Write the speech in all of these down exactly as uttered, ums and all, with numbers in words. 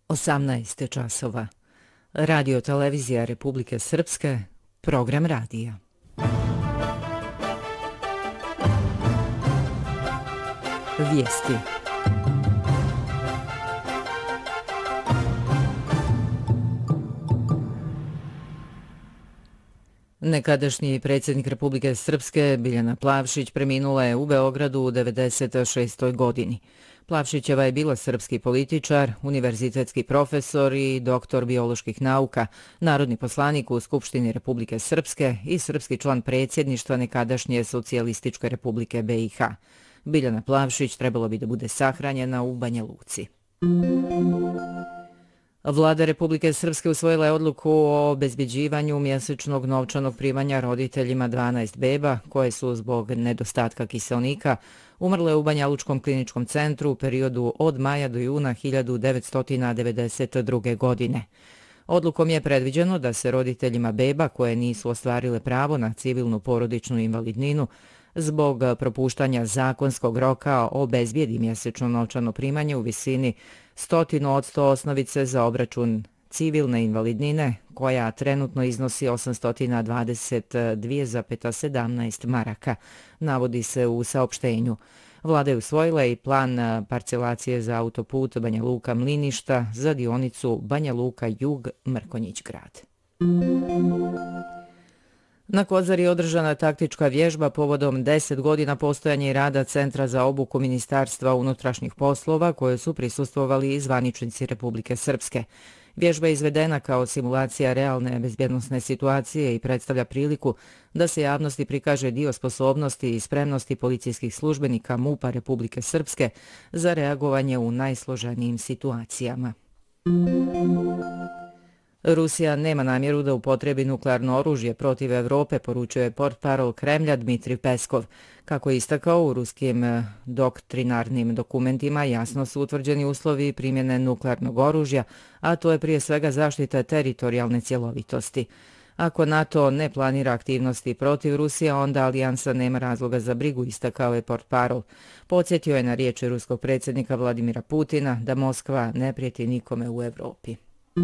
osamnaest časova. Radio televizija Republike Srpske, program radija. Vijesti. Nekadašnji predsjednik Republike Srpske Biljana Plavšić preminula je u Beogradu u devedeset šestoj godini. Plavšićeva je bila srpski političar, univerzitetski profesor i doktor bioloških nauka, narodni poslanik u Skupštini Republike Srpske i srpski član predsjedništva nekadašnje Socijalističke Republike B i H. Biljana Plavšić trebalo bi da bude sahranjena u Banja Luci. Vlada Republike Srpske usvojila je odluku o obezbeđivanju mjesečnog novčanog primanja roditeljima dvanaest beba koje su zbog nedostatka kiseonika umrle u Banjalučkom kliničkom centru u periodu od maja do juna hiljadu devetsto devedeset druge. godine. Odlukom je predviđeno da se roditeljima beba koje nisu ostvarile pravo na civilnu porodičnu invalidninu zbog propuštanja zakonskog roka obezbijedi mjesečno novčano primanje u visini sto posto osnovice za obračun civilne invalidnine, koja trenutno iznosi osamsto dvadeset dvije zarez sedamnaest maraka, navodi se u saopštenju. Vlada je usvojila i plan parcelacije za autoput Banja Luka-Mliništa za dionicu Banja Luka-Jug-Mrkonjić grad. Na Kozari je održana taktička vježba povodom deset godina postojanja i rada Centra za obuku Ministarstva unutrašnjih poslova, koje su prisustvovali i zvaničnici Republike Srpske. Vježba je izvedena kao simulacija realne bezbjednosne situacije i predstavlja priliku da se javnosti prikaže dio sposobnosti i spremnosti policijskih službenika MUP-a Republike Srpske za reagovanje u najsloženijim situacijama. Rusija nema namjeru da upotrebi nuklearno oružje protiv Evrope, poručio je portparol Kremlja Dmitrij Peskov. Kako je istakao, u ruskim doktrinarnim dokumentima jasno su utvrđeni uslovi primjene nuklearnog oružja, a to je prije svega zaštita teritorijalne cjelovitosti. Ako NATO ne planira aktivnosti protiv Rusije, onda alijansa nema razloga za brigu, istakao je portparol. Podsjetio je na riječi ruskog predsjednika Vladimira Putina da Moskva ne prijeti nikome u Evropi.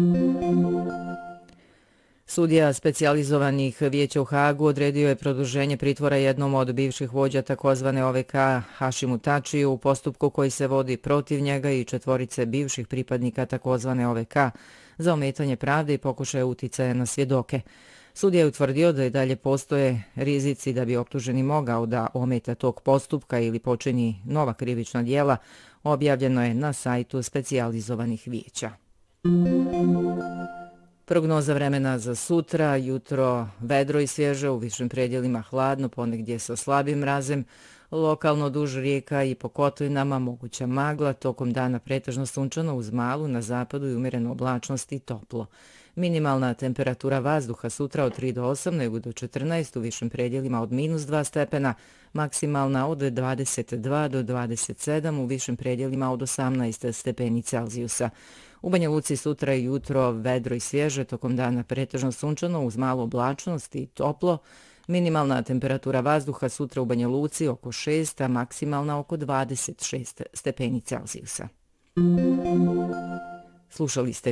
Sudija specijalizovanih vijeća u Hagu odredio je produženje pritvora jednom od bivših vođa takozvane O V K Hašimu Tačiju u postupku koji se vodi protiv njega i četvorice bivših pripadnika takozvane O V K za ometanje pravde i pokušaje uticaja na svjedoke. Sudija je utvrdio da i dalje postoje rizici da bi optuženi mogao da ometa tog postupka ili počini nova krivična djela, objavljeno je na sajtu specijalizovanih vijeća. Prognoza vremena za sutra, jutro vedro i svježe, u višim predjelima hladno, ponegdje sa slabim mrazem, lokalno duž rijeka i po kotlinama moguća magla, tokom dana pretežno sunčano uz malu na zapadu i umjerenu oblačnost i toplo. Minimalna temperatura vazduha sutra od tri do osam, nego do četrnaest, u višim predjelima od minus dva stepena, maksimalna od dvadeset dva do dvadeset sedam, u višim predjelima od osamnaest stepeni Celzijusa. U Banja Luci sutra i jutro vedro i svježe, tokom dana pretežno sunčano uz malu oblačnost i toplo. Minimalna temperatura vazduha sutra u Banja Luci oko šest, a maksimalna oko dvadeset šest stepeni Celzijusa. Slušali ste